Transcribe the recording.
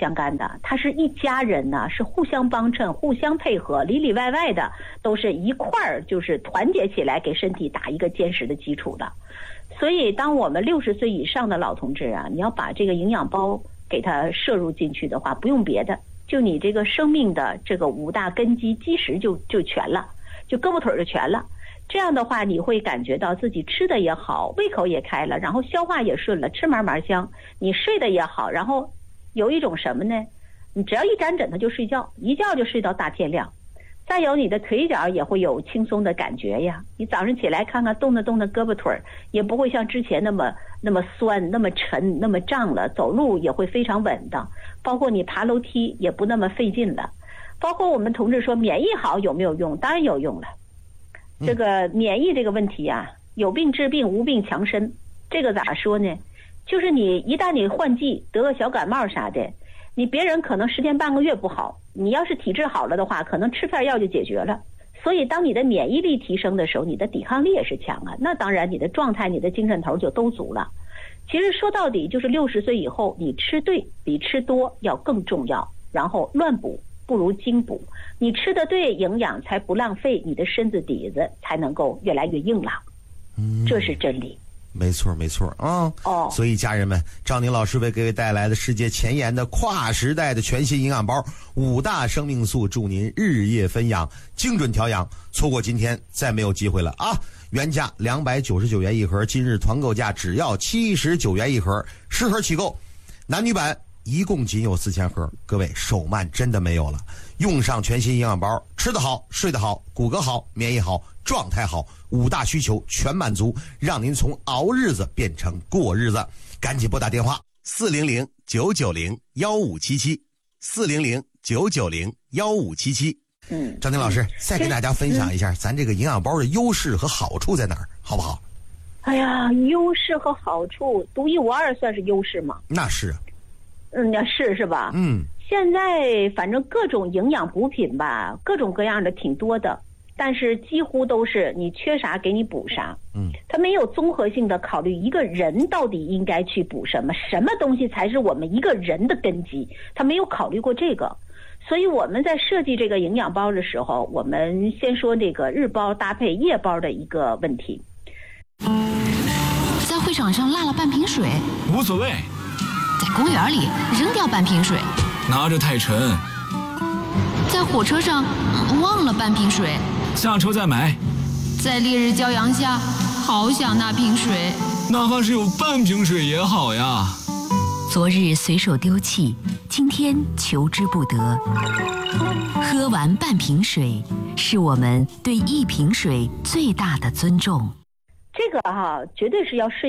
相干的，它是一家人呢，是互相帮衬、互相配合，里里外外的都是一块儿，就是团结起来给身体打一个坚实的基础的。所以当我们60岁以上的老同志啊，你要把这个营养包给它摄入进去的话，不用别的，就你这个生命的这个5大根基基石就全了，就胳膊腿就全了。这样的话你会感觉到自己吃的也好，胃口也开了，然后消化也顺了，吃嘛嘛香，你睡得也好，然后有一种什么呢，你只要一沾枕头就睡觉，一觉就睡到大天亮。再有你的腿脚也会有轻松的感觉呀，你早上起来看看动的胳膊腿也不会像之前那么酸，那么沉，那么胀了，走路也会非常稳当，包括你爬楼梯也不那么费劲了。包括我们同志说免疫好有没有用，当然有用了。这个免疫这个问题啊，有病治病，无病强身。这个咋说呢，就是你一旦你换季得个小感冒啥的，你别人可能10天半个月不好，你要是体质好了的话，可能吃片药就解决了。所以当你的免疫力提升的时候，你的抵抗力也是强啊，那当然你的状态，你的精神头就都足了。其实说到底就是60岁以后，你吃对比吃多要更重要，然后乱补不如精补，你吃的对，营养才不浪费，你的身子底子才能够越来越硬朗。这是真理。 没错没错啊！所以家人们，赵宁老师为各位带来的世界前沿的跨时代的全新营养包5大生命素，助您日夜分养，精准调养。错过今天再没有机会了啊！原价299元一盒，今日团购价只要79元一盒，10盒起购，男女版一共仅有4000盒，各位手慢真的没有了。用上全新营养包，吃得好，睡得好，骨骼好，免疫好，状态好，5大需求全满足，让您从熬日子变成过日子。赶紧拨打电话400-990-1577，400-990-1577。张宁老师再跟大家分享一下咱这个营养包的优势和好处在哪儿，好不好？ 哎呀，优势和好处独一无二，算是优势吗？ 那是。 那是吧？现在反正各种营养补品吧，各种各样的挺多的，但是几乎都是你缺啥给你补啥。它没有综合性的考虑一个人到底应该去补什么，什么东西才是我们一个人的根基，他没有考虑过这个。所以我们在设计这个营养包的时候，我们先说这个日包搭配夜包的一个问题。 在会场上落了半瓶水， 无所谓。 在公园里扔掉半瓶水， 拿着太沉。 在火车上忘了半瓶水， 下车再买。 在烈日骄阳下，好想那瓶水， 哪怕是有半瓶水也好呀。 昨日随手丢弃，今天求之不得。喝完半瓶水，是我们对1瓶水最大的尊重。 这个绝对是要顺